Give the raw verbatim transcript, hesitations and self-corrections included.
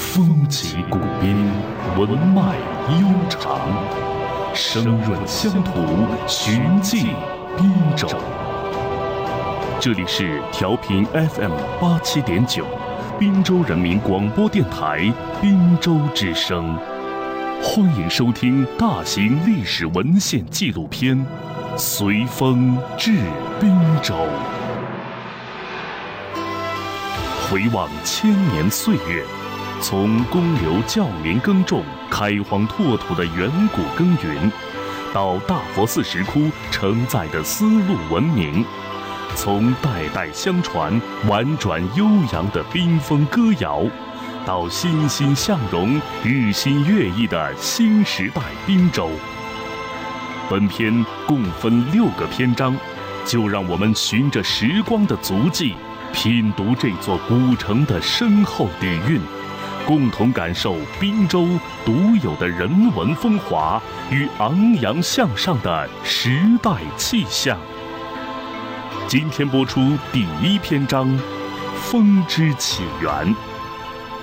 风起古滨，文脉悠长，声润乡土，寻迹滨州。这里是调频 F M 八七点九，滨州人民广播电台滨州之声。欢迎收听大型历史文献纪录片《随风至滨州》。回望千年岁月，从公牛教民耕种、开荒拓土的远古耕耘，到大佛寺石窟承载的丝路文明，从代代相传、婉转悠扬的滨风歌谣，到欣欣向荣、日新月异的新时代滨州。本篇共分六个篇章，就让我们循着时光的足迹，品读这座古城的深厚底蕴，共同感受滨州独有的人文风华与昂扬向上的时代气象。今天播出第一篇章：风之起源。